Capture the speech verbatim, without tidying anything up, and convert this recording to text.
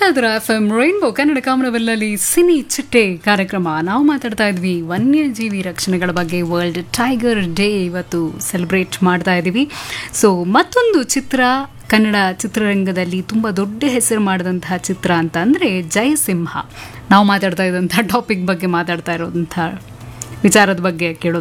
ಇದ್ರ F M rainbow Kannada ಕಾಮನವೆಲ್ಲಲ್ಲಿ cine ಚಿಟ್ಟೆ ಕಾರ್ಯಕ್ರಮ. ನಾವು ಮಾತಾಡ್ತಾ ಇದ್ವಿ ವನ್ಯಜೀವಿ ರಕ್ಷಣೆಗಳ ಬಗ್ಗೆ. ವರ್ಲ್ಡ್ ಟೈಗರ್ ಡೇ ಇವತ್ತು ಸೆಲೆಬ್ರೇಟ್ ಮಾಡ್ತಾ ಇದ್ದೀವಿ. ಸೊ ಮತ್ತೊಂದು ಚಿತ್ರ ಕನ್ನಡ ಚಿತ್ರರಂಗದಲ್ಲಿ ತುಂಬ ದೊಡ್ಡ ಹೆಸರು ಮಾಡಿದಂತಹ ಚಿತ್ರ ಅಂತ ಅಂದರೆ ಜಯಸಿಂಹ. ನಾವು ಮಾತಾಡ್ತಾ ಇದ್ದಂಥ ಟಾಪಿಕ್ ಬಗ್ಗೆ ಮಾತಾಡ್ತಾ ಇರೋದಂಥ ವಿಚಾರದ ಬಗ್ಗೆ ಕೇಳೋದು